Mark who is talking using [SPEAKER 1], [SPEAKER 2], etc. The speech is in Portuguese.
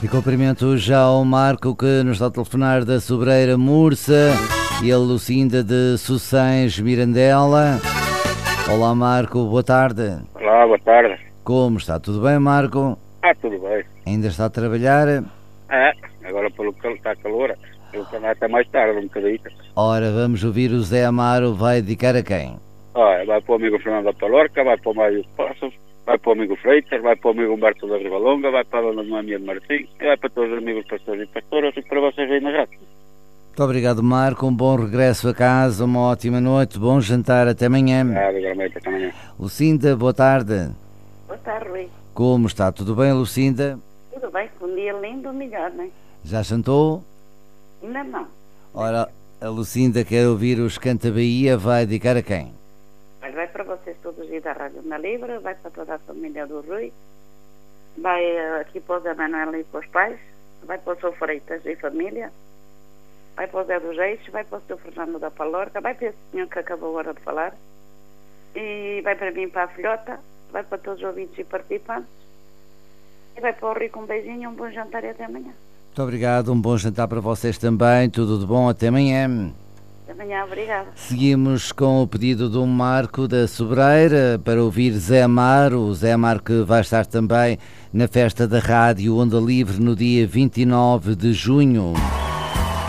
[SPEAKER 1] E cumprimento já o Marco, que nos está a telefonar da Sobreira Mursa, e a Lucinda de Sucens Mirandela. Olá Marco, boa tarde.
[SPEAKER 2] Olá, boa tarde.
[SPEAKER 1] Como está? Tudo bem, Marco?
[SPEAKER 2] Tudo bem.
[SPEAKER 1] Ainda está a trabalhar?
[SPEAKER 2] Agora pelo que está calor, eu também até mais tarde, um bocadinho.
[SPEAKER 1] Ora, vamos ouvir o Zé Amaro, vai dedicar a quem?
[SPEAKER 2] Vai para o amigo Fernando da Palorca, vai para o Mário Passos, vai para o amigo Freitas, vai para o amigo Humberto da Rivalonga, vai para a dona Noemia de Martim, e vai para todos os amigos pastores e pastoras e para vocês aí na rádio.
[SPEAKER 1] Muito obrigado, Marco. Um bom regresso a casa, uma ótima noite, bom jantar, até amanhã.
[SPEAKER 2] Igualmente, até amanhã.
[SPEAKER 1] Lucinda, boa tarde.
[SPEAKER 3] Boa tarde, Rui.
[SPEAKER 1] Como está? Tudo bem, Lucinda?
[SPEAKER 3] Tudo bem, com um dia lindo, melhor, não é?
[SPEAKER 1] Já jantou?
[SPEAKER 3] Ainda não.
[SPEAKER 1] Ora, a Lucinda quer ouvir os Canta Bahia, vai dedicar a quem?
[SPEAKER 3] Mas vai para vocês todos aí da Rádio na Livre, vai para toda a família do Rui, vai aqui para o Zé Manuel e para os pais, vai para o Sr. Freitas e família, vai para o Zé dos Eixos, vai para o Sr. Fernando da Palorca, vai para esse senhor que acabou agora de falar, e vai para mim, para a filhota, vai para todos os ouvintes e participantes, e vai para o Rui com um beijinho, um bom jantar e até amanhã.
[SPEAKER 1] Muito obrigado, um bom jantar para vocês também, tudo de bom, até amanhã.
[SPEAKER 3] Até amanhã, obrigada.
[SPEAKER 1] Seguimos com o pedido do Marco da Sobreira para ouvir Zé Amaro, o Zé Amaro que vai estar também na festa da Rádio Onda Livre no dia 29 de junho.